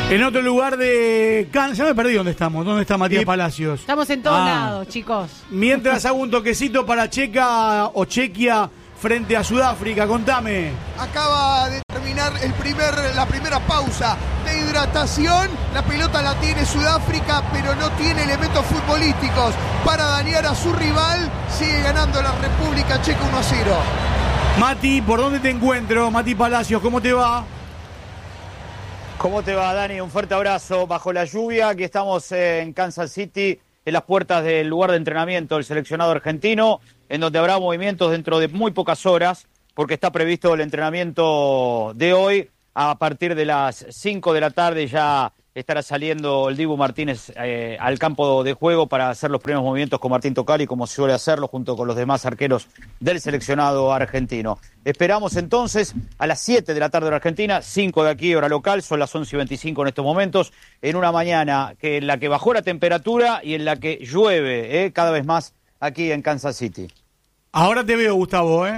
En otro lugar de Kansas, ya me perdí dónde estamos. ¿Dónde está Matías Palacios? Estamos en todos lados, chicos. Mientras hago un toquecito para Chequia frente a Sudáfrica, contame. Acaba de terminar la primera pausa de hidratación. La pelota la tiene Sudáfrica, pero no tiene elementos futbolísticos para dañar a su rival. Sigue ganando la República Checa 1-0. Mati, ¿por dónde te encuentro? Mati Palacios, ¿cómo te va? ¿Cómo te va, Dani? Un fuerte abrazo bajo la lluvia. Aquí estamos en Kansas City, en las puertas del lugar de entrenamiento del seleccionado argentino, en donde habrá movimientos dentro de muy pocas horas, porque está previsto el entrenamiento de hoy. A partir de las 5 de la tarde ya estará saliendo el Dibu Martínez al campo de juego para hacer los primeros movimientos con Martín Tocali, como suele hacerlo junto con los demás arqueros del seleccionado argentino. Esperamos entonces a las 7 de la tarde hora argentina, 5 de aquí hora local, son las 11:25 en estos momentos, en una mañana en la que bajó la temperatura y en la que llueve cada vez más aquí en Kansas City. Ahora te veo, Gustavo,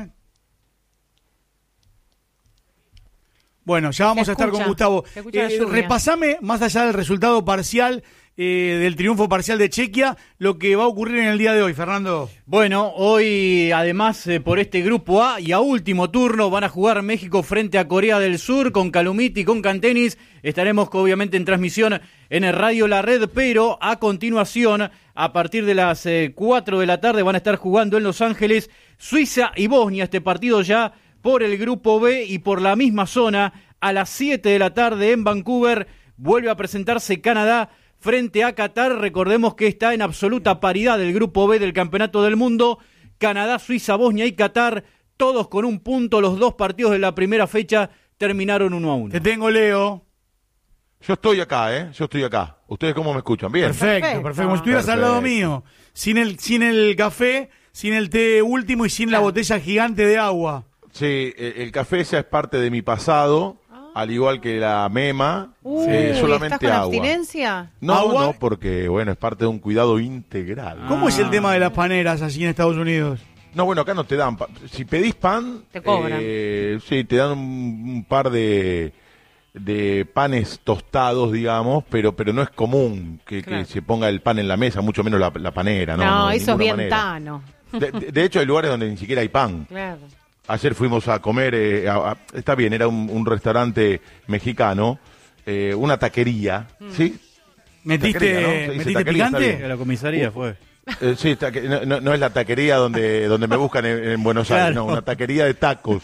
Bueno, ya vamos a estar con Gustavo. Repasame, más allá del resultado parcial, del triunfo parcial de Chequia, lo que va a ocurrir en el día de hoy, Fernando. Bueno, hoy además por este grupo A y a último turno van a jugar México frente a Corea del Sur con Calumiti y con Cantenis. Estaremos obviamente en transmisión en el Radio La Red, pero a continuación, a partir de las 4 de la tarde van a estar jugando en Los Ángeles Suiza y Bosnia, este partido ya por el grupo B, y por la misma zona, a las 7 de la tarde en Vancouver, vuelve a presentarse Canadá frente a Qatar. Recordemos que está en absoluta paridad el grupo B del Campeonato del Mundo. Canadá, Suiza, Bosnia y Qatar, todos con un punto. Los dos partidos de la primera fecha terminaron 1-1. Te tengo, Leo. Yo estoy acá, Yo estoy acá. ¿Ustedes cómo me escuchan? ¿Bien? Perfecto. Como si estuvieras al lado mío. Sin el café, sin el té último y sin la botella gigante de agua. Sí, el café ya es parte de mi pasado, al igual que la mema, solamente ¿estás con agua. abstinencia? No, porque bueno, es parte de un cuidado integral. ¿Cómo es el tema de las paneras allí en Estados Unidos? No, bueno, acá no te dan si pedís pan, te cobran. Sí, te dan un par de panes tostados, digamos, pero no es común que se ponga el pan en la mesa, mucho menos la panera, ¿no? No, eso es bien manera. Tano. De hecho, hay lugares donde ni siquiera hay pan. Claro. Ayer fuimos a comer, está bien, era un restaurante mexicano, una taquería, ¿sí? ¿Metiste picante? La comisaría fue. Sí, no es la taquería donde me buscan en Buenos Aires, no, una taquería de tacos.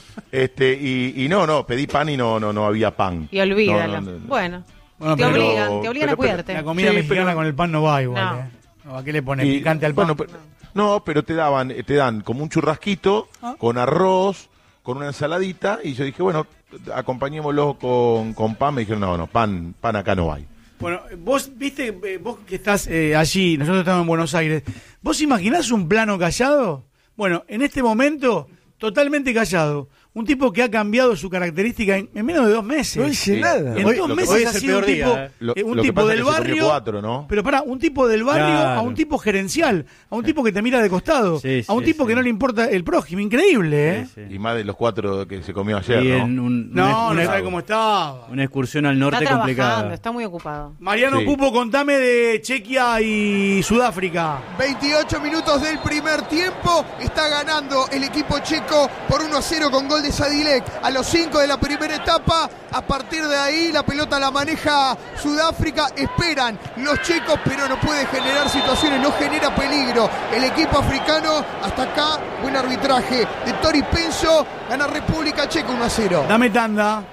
Y no, pedí pan y no había pan. Y olvídalo. Bueno, te obligan a cuidarte. La comida mexicana con el pan no va igual, No, ¿a qué le pones picante al pan? No, pero te dan como un churrasquito con arroz, con una ensaladita, y yo dije, bueno, acompañémoslo con pan. Me dijeron, no, pan acá no hay. Bueno, vos que estás allí, nosotros estamos en Buenos Aires, ¿vos imaginás un plano callado? Bueno, en este momento, totalmente callado. Un tipo que ha cambiado su característica en menos de 2 meses. No dice nada. En 2 meses ha sido un tipo del barrio. 4, ¿no? Pero un tipo del barrio a un tipo gerencial, a un tipo que te mira de costado, a un tipo que no le importa el prójimo. Increíble, Sí. Y más de los 4 que se comió ayer, ¿no? No sabe cómo estaba. Una excursión al norte está complicada. Está muy ocupado. Mariano Pupo, contame de Chequia y Sudáfrica. 28 minutos del primer tiempo. Está ganando el equipo checo por 1-0 con gol de Sadilek a los 5 de la primera etapa. A partir de ahí la pelota la maneja Sudáfrica. Esperan los checos, pero no puede generar situaciones, no genera peligro. El equipo africano, hasta acá, buen arbitraje de Tori Penso. Gana República Checa 1-0. Dame tanda.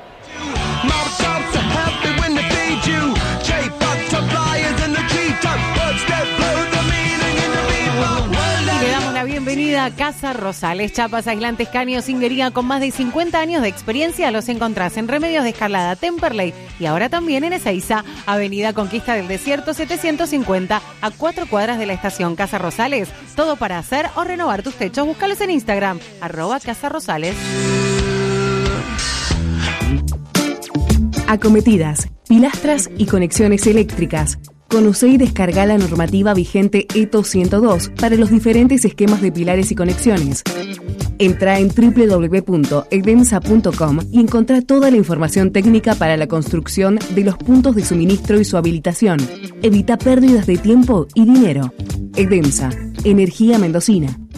Le damos la bienvenida a Casa Rosales, chapas, aislantes, caños, singuería con más de 50 años de experiencia. Los encontrás en Remedios de Escalada, Temperley y ahora también en Ezeiza, Avenida Conquista del Desierto 750, a 4 cuadras de la estación. Casa Rosales, todo para hacer o renovar tus techos. Búscalos en Instagram, @Casa Rosales. Acometidas, pilastras y conexiones eléctricas. Conoce y descarga la normativa vigente ETO 102 para los diferentes esquemas de pilares y conexiones. Entra en www.edemsa.com y encontrá toda la información técnica para la construcción de los puntos de suministro y su habilitación. Evita pérdidas de tiempo y dinero. Edemsa, energía mendocina.